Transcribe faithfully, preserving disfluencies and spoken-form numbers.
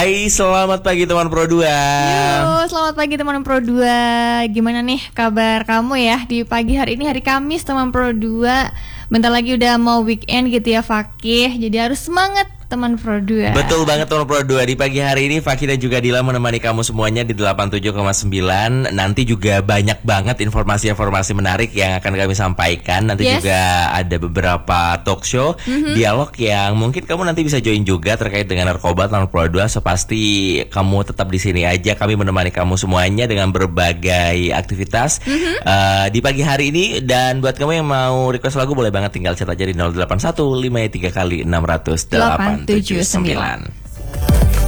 Hai, selamat pagi teman Pro dua. Yo, selamat pagi teman Pro dua. Gimana nih kabar kamu ya di pagi hari ini, hari Kamis teman Pro dua. Bentar lagi udah mau weekend gitu ya Fakih. Jadi harus semangat teman Pro dua. Betul banget teman Pro dua. Di pagi hari ini Fakih dan juga Dila menemani kamu semuanya di delapan puluh tujuh koma sembilan. Nanti juga banyak banget informasi-informasi menarik yang akan kami sampaikan. Nanti yes. juga ada beberapa talk show, mm-hmm. dialog yang mungkin kamu nanti bisa join juga terkait dengan narkoba teman Pro dua. So pasti kamu tetap di sini aja. Kami menemani kamu semuanya dengan berbagai aktivitas mm-hmm. uh, di pagi hari ini. Dan buat kamu yang mau request lagu boleh banget tinggal chat aja di nol delapan satu lima tiga kali enam nol nol delapan tujuh sembilan.